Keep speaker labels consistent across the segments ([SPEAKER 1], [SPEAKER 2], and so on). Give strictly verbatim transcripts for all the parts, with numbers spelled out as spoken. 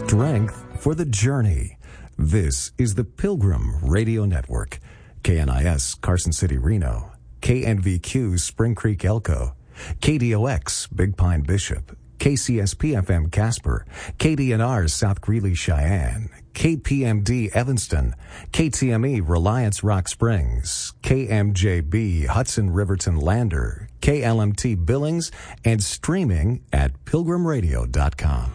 [SPEAKER 1] strength for the journey. This is the Pilgrim Radio Network. K N I S Carson City, Reno. K N V Q Spring Creek, Elko. K D O X Big Pine, Bishop. K C S P F M Casper. K D N R South Greeley, Cheyenne. K P M D Evanston. K T M E Reliance Rock Springs. K M J B Hudson Riverton Lander. K L M T Billings, and streaming at pilgrim radio dot com.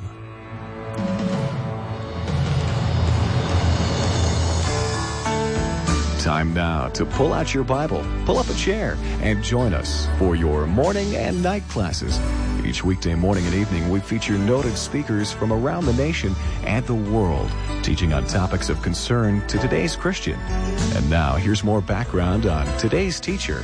[SPEAKER 1] Time now to pull out your Bible, pull up a chair, and join us for your morning and night classes. Each weekday morning and evening, we feature noted speakers from around the nation and the world, teaching on topics of concern to today's Christian. And now, here's more background on today's teacher.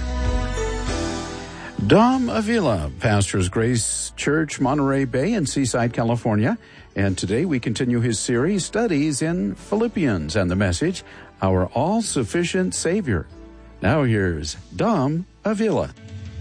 [SPEAKER 2] Dom Avila pastors Grace Church, Monterey Bay in Seaside, California. And today we continue his series, Studies in Philippians, and the message, Our All-Sufficient Savior. Now here's Dom Avila.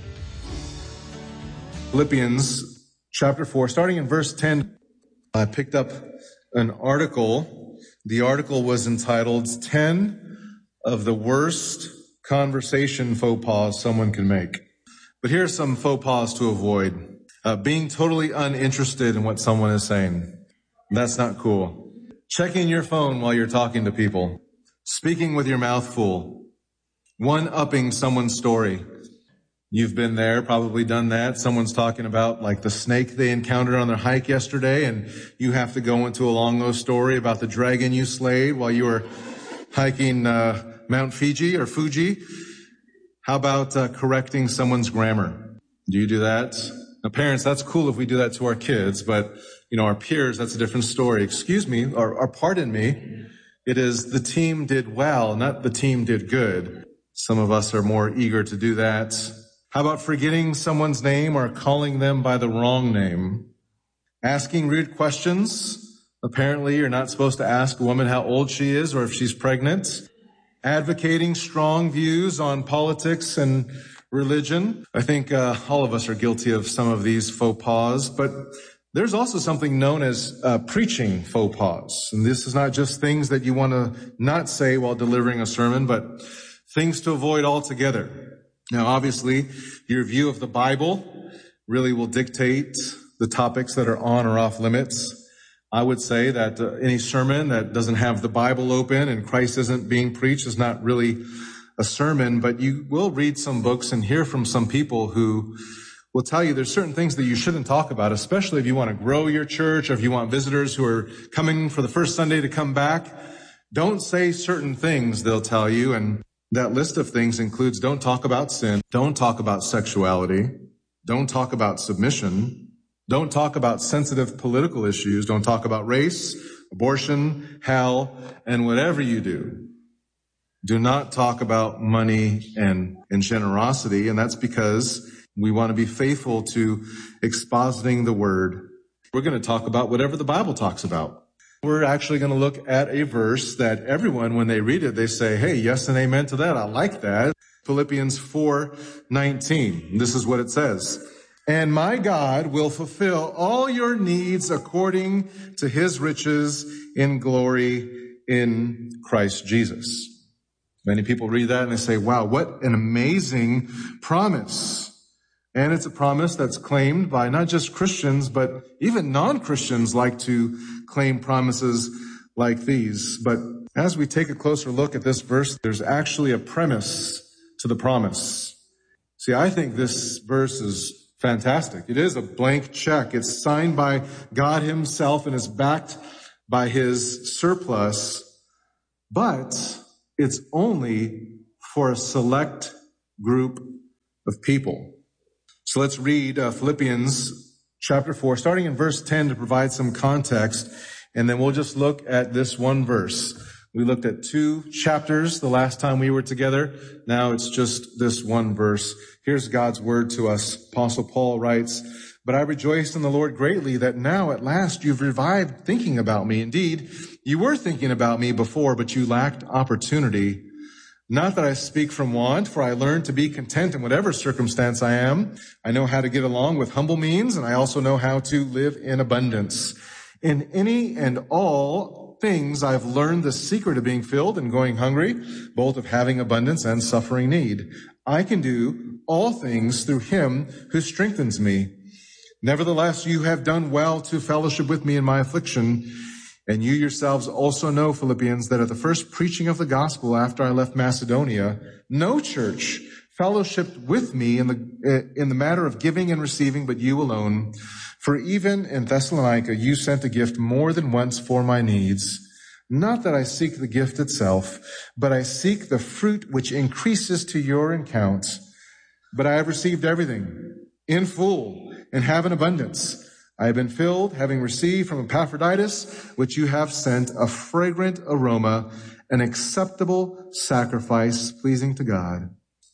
[SPEAKER 3] Philippians chapter four, starting in verse ten. I picked up an article. The article was entitled, ten of the Worst Conversation Faux Pas Someone Can Make. But here are some faux pas to avoid. Uh, being totally uninterested in what someone is saying. That's not cool. Checking your phone while you're talking to people. Speaking with your mouth full. One-upping someone's story. You've been there, probably done that. Someone's talking about like the snake they encountered on their hike yesterday, and you have to go into a long story about the dragon you slayed while you were hiking uh, Mount Fiji or Fuji. How about uh, correcting someone's grammar? Do you do that? Now, parents, that's cool if we do that to our kids, but, you know, our peers, that's a different story. Excuse me, or, or pardon me. It is the team did well, not the team did good. Some of us are more eager to do that. How about forgetting someone's name or calling them by the wrong name? Asking rude questions. Apparently, you're not supposed to ask a woman how old she is or if she's pregnant. Advocating strong views on politics and religion. I think uh, all of us are guilty of some of these faux pas, but there's also something known as uh, preaching faux pas. And this is not just things that you want to not say while delivering a sermon, but things to avoid altogether. Now, obviously, your view of the Bible really will dictate the topics that are on or off limits. I would say that uh, any sermon that doesn't have the Bible open and Christ isn't being preached is not really a sermon, but you will read some books and hear from some people who will tell you there's certain things that you shouldn't talk about, especially if you want to grow your church or if you want visitors who are coming for the first Sunday to come back. Don't say certain things, they'll tell you, and that list of things includes don't talk about sin, don't talk about sexuality, don't talk about submission, don't talk about sensitive political issues, don't talk about race, abortion, hell, and whatever you do. Do not talk about money and, and generosity, and that's because we want to be faithful to expositing the word. We're going to talk about whatever the Bible talks about. We're actually going to look at a verse that everyone, when they read it, they say, hey, yes and amen to that. I like that. Philippians four nineteen. This is what it says. And my God will fulfill all your needs according to his riches in glory in Christ Jesus. Many people read that and they say, wow, what an amazing promise. And it's a promise that's claimed by not just Christians, but even non-Christians like to claim promises like these. But as we take a closer look at this verse, there's actually a premise to the promise. See, I think this verse is fantastic. It is a blank check. It's signed by God himself and is backed by his surplus, but it's only for a select group of people. So let's read uh, Philippians chapter four, starting in verse ten to provide some context, and then we'll just look at this one verse. We looked at two chapters the last time we were together. Now it's just this one verse. Here's God's word to us. Apostle Paul writes, "But I rejoiced in the Lord greatly that now at last you've revived thinking about me. Indeed, you were thinking about me before, but you lacked opportunity. Not that I speak from want, for I learned to be content in whatever circumstance I am. I know how to get along with humble means, and I also know how to live in abundance. In any and all things I've learned the secret of being filled and going hungry, both of having abundance and suffering need. I can do all things through him who strengthens me. Nevertheless, you have done well to fellowship with me in my affliction. And you yourselves also know, Philippians, that at the first preaching of the gospel after I left Macedonia, no church fellowshiped with me in the in the matter of giving and receiving, but you alone. For even in Thessalonica, you sent a gift more than once for my needs. Not that I seek the gift itself, but I seek the fruit which increases to your account. But I have received everything in full and have an abundance. I have been filled, having received from Epaphroditus, which you have sent, a fragrant aroma, an acceptable sacrifice pleasing to God.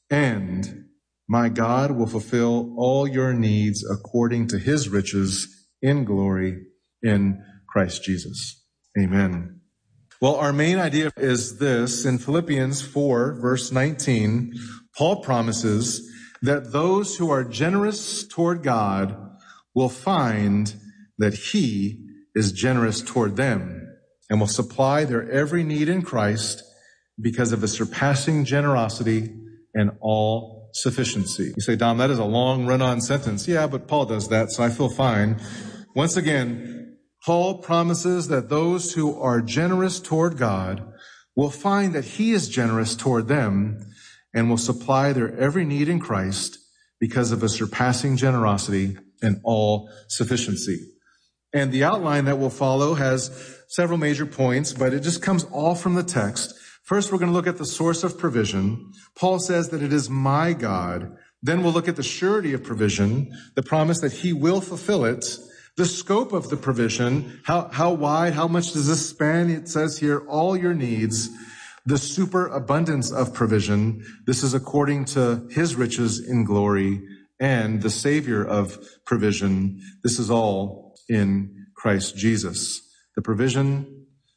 [SPEAKER 3] And my God will fulfill all your needs according to his riches in glory in Christ Jesus. Amen. Well, our main idea is this. In Philippians four, verse nineteen, Paul promises that those who are generous toward God will find that he is generous toward them and will supply their every need in Christ because of the surpassing generosity and all sufficiency. You say, Dom, that is a long run-on sentence. Yeah, but Paul does that, so I feel fine. Once again, Paul promises that those who are generous toward God will find that he is generous toward them and will supply their every need in Christ because of a surpassing generosity and all sufficiency. And the outline that will follow has several major points, but it just comes all from the text. First, we're going to look at the source of provision. Paul says that it is my God. Then we'll look at the surety of provision, the promise that he will fulfill it, the scope of the provision, how, how wide, how much does this span? It says here, all your needs, the superabundance of provision. This is according to his riches in glory, and the Savior of provision. This is all in Christ Jesus. The provision,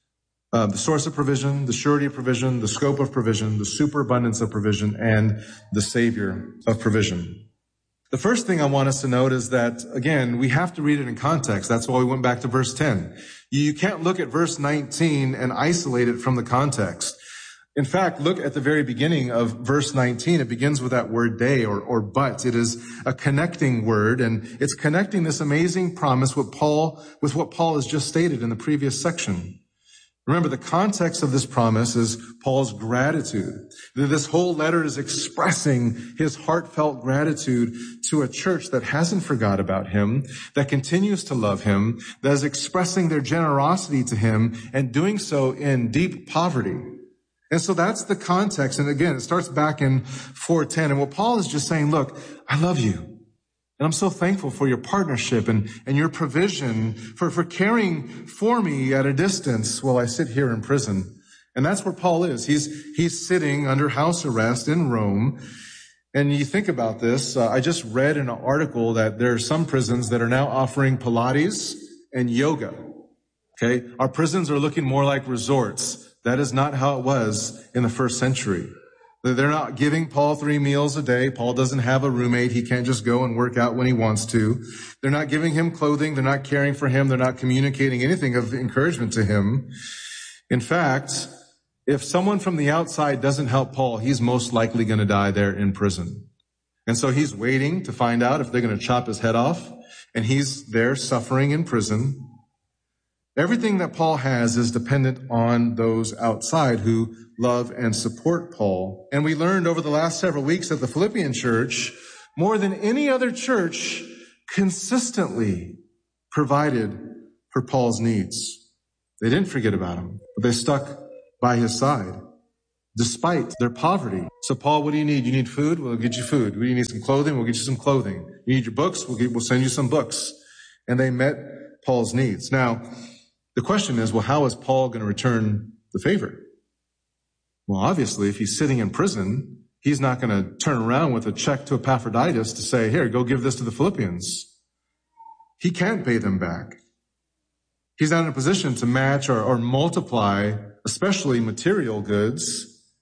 [SPEAKER 3] Uh, the source of provision, the surety of provision, the scope of provision, the superabundance of provision, and the Savior of provision. The first thing I want us to note is that, again, we have to read it in context. That's why we went back to verse ten. You can't look at verse nineteen and isolate it from the context. In fact, look at the very beginning of verse nineteen. It begins with that word day or, or but. It is a connecting word, and it's connecting this amazing promise with Paul, with what Paul has just stated in the previous section. Remember, the context of this promise is Paul's gratitude. This whole letter is expressing his heartfelt gratitude to a church that hasn't forgot about him, that continues to love him, that is expressing their generosity to him and doing so in deep poverty. And so that's the context. And again, it starts back in four ten. And what Paul is just saying, look, I love you. And I'm so thankful for your partnership and, and your provision for, for caring for me at a distance while I sit here in prison. And that's where Paul is. He's, he's sitting under house arrest in Rome. And you think about this. Uh, I just read in an article that there are some prisons that are now offering Pilates and yoga. Okay. Our prisons are looking more like resorts. That is not how it was in the first century. They're not giving Paul three meals a day. Paul doesn't have a roommate. He can't just go and work out when he wants to. They're not giving him clothing. They're not caring for him. They're not communicating anything of encouragement to him. In fact, if someone from the outside doesn't help Paul, he's most likely going to die there in prison. And so he's waiting to find out if they're going to chop his head off, and he's there suffering in prison. Everything that Paul has is dependent on those outside who love and support Paul. And we learned over the last several weeks that the Philippian church, more than any other church, consistently provided for Paul's needs. They didn't forget about him, but they stuck by his side despite their poverty. So Paul, what do you need? You need food? We'll get you food. Do you need some clothing? We'll get you some clothing. You need your books? We'll, get, we'll send you some books. And they met Paul's needs. Now, the question is, well, how is Paul going to return the favor? Well, obviously, if he's sitting in prison, he's not going to turn around with a check to Epaphroditus to say, here, go give this to the Philippians. He can't pay them back. He's not in a position to match or, or multiply, especially material goods.